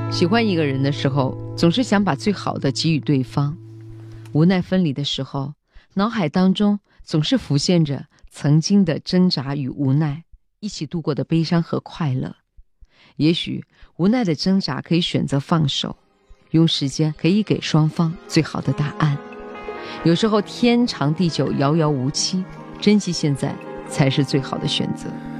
喜欢一个人的时候，总是想把最好的给予对方；无奈分离的时候，脑海当中总是浮现着曾经的挣扎与无奈，一起度过的悲伤和快乐。也许无奈的挣扎可以选择放手，用时间可以给双方最好的答案。有时候天长地久，遥遥无期，珍惜现在才是最好的选择。